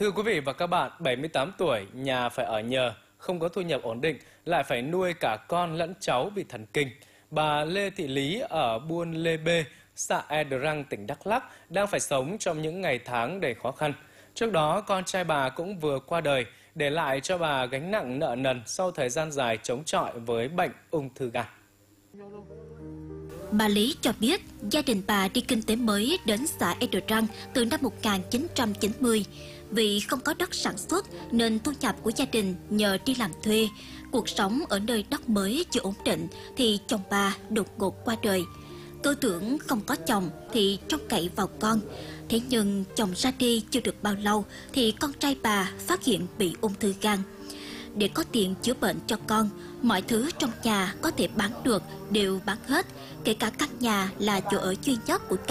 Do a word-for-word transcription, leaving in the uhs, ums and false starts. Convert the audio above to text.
Thưa quý vị và các bạn, bảy mươi tám tuổi, nhà phải ở nhờ, không có thu nhập ổn định, lại phải nuôi cả con lẫn cháu bị thần kinh. Bà Lê Thị Lý ở Buôn Lê Bê, xã E Đờ Răng, tỉnh Đắk Lắk đang phải sống trong những ngày tháng đầy khó khăn. Trước đó, con trai bà cũng vừa qua đời, để lại cho bà gánh nặng nợ nần sau thời gian dài chống chọi với bệnh ung thư gan. Bà Lý cho biết gia đình bà đi kinh tế mới đến xã E Đờ Răng từ năm một nghìn chín trăm chín mươi. Vì không có đất sản xuất nên thu nhập của gia đình nhờ đi làm thuê. Cuộc sống ở nơi đất mới chưa ổn định thì chồng bà đột ngột qua đời. Tư tưởng không có chồng thì trông cậy vào con. Thế nhưng chồng ra đi chưa được bao lâu thì con trai bà phát hiện bị ung thư gan. Để có tiền chữa bệnh cho con, mọi thứ trong nhà có thể bán được đều bán hết, kể cả căn nhà là chỗ ở duy nhất của